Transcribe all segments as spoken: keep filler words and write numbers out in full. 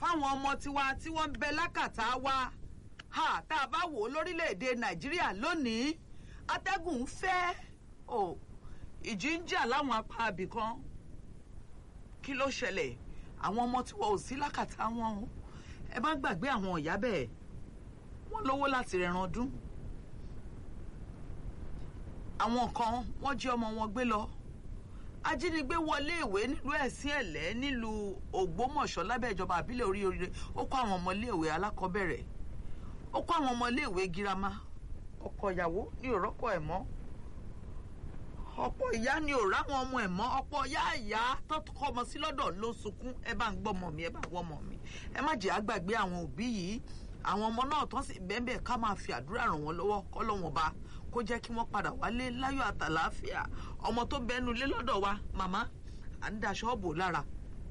máwọn ọmọ tiwa tí wọ́n ń bẹ lákàtà wa ha tá a bá wò ó lórílẹ̀‐èdè Nàìjíríà lónìí atẹ́gùn ń fẹ́ o ìjì ń jà láwọn apá abì kan kí ló ṣẹlẹ̀ àwọn ọmọ tí wọn ò sí lákàtà wọn o ẹ má gbàgbé àwọn ìyá bẹ́ẹ̀ wọ́n lówó láti rẹran ọdún àwọn kan wọ́n jí ọmọ wọn gbé lọ ajínigbé wọlé ìwé nílùú Ẹ̀sìn Ẹ̀lẹ́ nílùú Ògbómọ̀ṣọ́ lábẹ́ ìjọba àbílẹ̀ orí oríire ó kó àwọn ọmọ iléèwé alákọ̀ọ́bẹ̀rẹ̀ ó kó àwọn ọmọ iléèwé girama ọkọ ìyàwó ní òrọ́kọ ẹ̀ mọ́ ọ̀pọ̀ ìyá ni ò ráwọn ọmọ ẹ̀ mọ́ ọ̀pọ̀ ìyá ìyá tó kọ́ ọmọ sí lọ́dọ̀ ló sunkún ẹ bá ń gbọ́ ọmọ mi ẹ bá wọ́ ọmọ mi ẹ má jẹ́ àgbàgbé àwọn òbí yìí àwọn ọmọ náà tán sì bẹ́ẹ̀ ká máa fi àdúrà ràn wọ́n lọ́wọ́ kọ́lọ́wọ́n bá kó jẹ́ kí wọ́n padà wálé láyọ̀ àtàlàáfíà ọmọ tó bẹnu lé lọ́dọ̀ wa màmá à ń daṣọ bò lára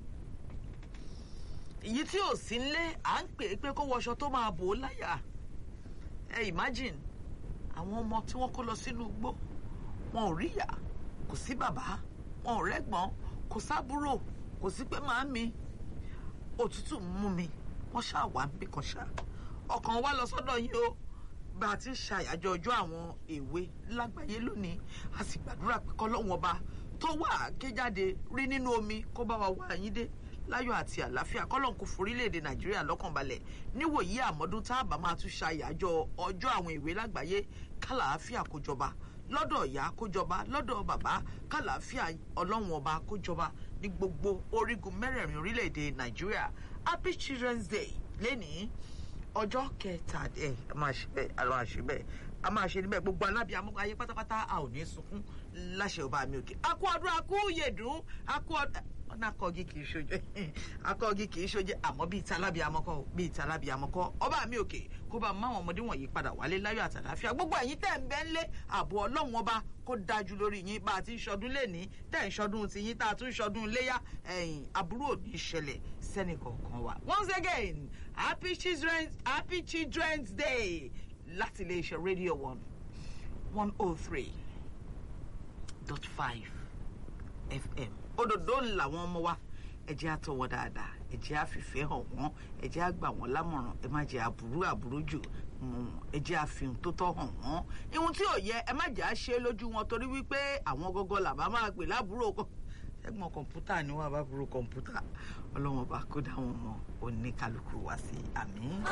èyí tí ò sí nlé à ń pè é pé kó wọṣọ tó máa bò ó láyà ẹ imagine àwọn ọmọ tí wọ́n kó lọ sínú igbó wọn ò ríyà kò sí bàbá wọn ò rẹ́gbọ́n kò sábúrò kò sí pé màámi òtútù mú mi wọ́n ṣáà wá ń bí kan ṣáà ọkàn wa lọ sọ́dọ̀ yín o bá a ti ń ṣàyájọ́ ọjọ́ àwọn èwe lágbàáyé lónìí a sì gbàdúrà pé kọ́lọ́hun ọba tó wà ké jáde rí nínú omi kó bá wa wá yín dé láyọ̀ àti àlàáfíà kọ́lọ́hun kó forílẹ̀-èdè Nàìjíríà lọ́kàn balẹ̀ níwòyí àmọ́dún tá a bá máa tún ṣàyájọ́ ọjọ́ àwọn èwe lágbàáyé kálàáfíà kó jọba lọ́dọ̀ ìyá kó jọba lọ́dọ̀ bàbá kálàáfíà ọlọ́run ọba kó jọba ní gbogbo orígun mẹ́rẹ̀ẹ̀rin orílẹ̀-èdè Nàìjíríà Happy Children's Day lẹ́nìí ọjọ́ kẹtàdé a máa ṣe bẹ́ẹ̀ a máa ṣe bẹ́ẹ̀ a máa ṣe níbẹ̀ gbogbo alábìàmọ́ ayé pátápátá a ò ní sunkún láṣẹ ọba mi òkè akú ọdún akú yèdùn akú ọdún ọ̀nà akọ́gi kì í ṣojú akọ́gi kì í ṣojú àmọ́ bíi ti alábìàmọ́ kọ́ bíi ti alábìàmọ́ kọ́ ọba mi òkè kó bá máwọn ọmọdé wọ̀nyí padà wálé láyọ̀ àtàláfíà gbogbo ẹ̀yin tẹ́ ń bẹ ńlé ààbò ọlọ́run ọba kó dájú lórí yín bá a ti ń ṣọdún lẹ́ni tẹ́ ń ṣọdún ti yín tá a tún ṣọdún léyà ẹ̀yìn àbúrò òní ìṣẹ̀lẹ̀ sẹ́ni kọ̀ọ̀kan wa. Once again happy children's happy children's day láti iléeṣẹ́ radio one one oh three dot five F M òdòdó làwọn ọmọ wa ẹ jẹ́ á tọ́ wọn dáadáa ẹ jẹ́ á fìfẹ́ hàn wọ́n ẹ jẹ́ á gbà wọ́n lámọ̀ràn ẹ má jẹ́ àbúrú àbúrú jù ẹ jẹ́ á fi ohun tó tọ́ hàn wọ́n ihun tí ò yẹ ẹ má jẹ́ á ṣe lójú wọn torí wípé àwọn gọ́gọ́ làbá máa pè lábúrò kan ẹ̀gbọ́n kọ̀ǹpútà ni wọ́n bá burú kọ̀ǹpútà ọlọ́wọ́n bá kó dá wọn mọ́ oníkálukú wá sí àmín.